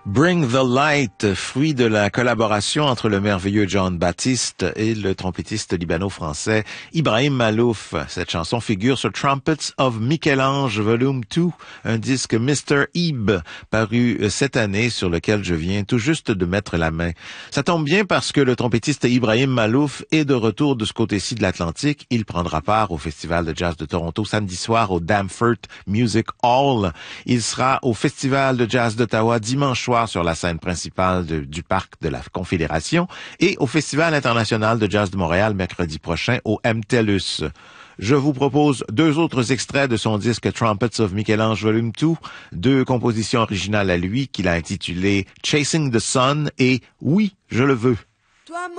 Bring the Light, fruit de la collaboration entre le merveilleux Jon Batiste et le trompettiste libano-français Ibrahim Malouf. Cette chanson figure sur Trumpets of Michel-Ange Volume 2, un disque Mr. Ebe, paru cette année sur lequel je viens tout juste de mettre la main. Ça tombe bien parce que le trompettiste Ibrahim Malouf est de retour de ce côté-ci de l'Atlantique. Il prendra part au Festival de Jazz de Toronto samedi soir au Danforth Music Hall. Il sera au Festival de Jazz d'Ottawa dimanche soir sur la scène principale du Parc de la Confédération et au Festival international de jazz de Montréal mercredi prochain au MTELUS. Je vous propose deux autres extraits de son disque Trumpets of Michel-Ange Volume 2, deux compositions originales à lui qu'il a intitulées Chasing the Sun et Oui, je le veux.